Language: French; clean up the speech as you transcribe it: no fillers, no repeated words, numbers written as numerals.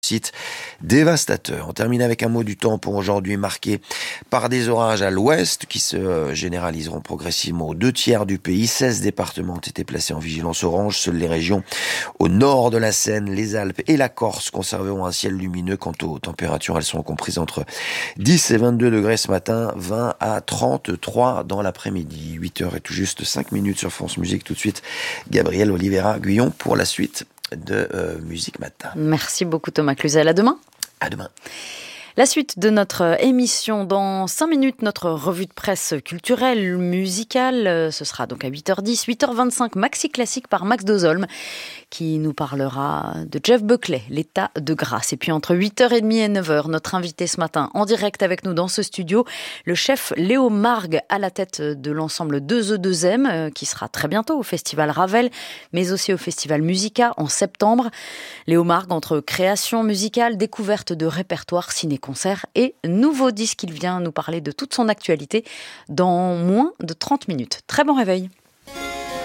Site dévastateur. On termine avec un mot du temps pour aujourd'hui marqué par des orages à l'ouest qui se généraliseront progressivement aux 2/3 du pays. 16 départements ont été placés en vigilance orange. Seules les régions au nord de la Seine, les Alpes et la Corse conserveront un ciel lumineux. Quant aux températures, elles sont comprises entre 10 et 22 degrés ce matin, 20 à 33 dans l'après-midi. 8h et tout juste 5 minutes sur France Musique. Tout de suite, Gabriel Oliveira Guyon pour la suite de Musique Matin. Merci beaucoup Thomas Cluzel. À demain. À demain. La suite de notre émission dans 5 minutes, notre revue de presse culturelle, musicale. Ce sera donc à 8h10, 8h25, Maxi Classique par Max Dozolm, qui nous parlera de Jeff Buckley, l'état de grâce. Et puis entre 8h30 et 9h, notre invité ce matin en direct avec nous dans ce studio, le chef Léo Margue à la tête de l'ensemble 2E2M, qui sera très bientôt au Festival Ravel, mais aussi au Festival Musica en septembre. Léo Margue, entre création musicale, découverte de répertoire, ciné-concert et nouveau disque, il vient nous parler de toute son actualité dans moins de 30 minutes. Très bon réveil.